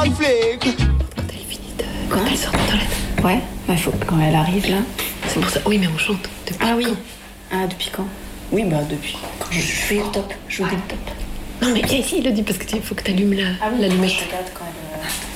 cornflakes. Quand elle finit de... Quand elle sort des toilettes. Ouais, bah faut quand elle arrive là. C'est pour ça. Oui, mais on chante. Depuis Ah oui. quand? Ah, depuis quand? Oui, bah depuis quand je fais le top. Je vous dis le top. Non, mais viens ici, il le dit parce qu'il faut que t'allumes la, l'allumette. Je regarde quand elle...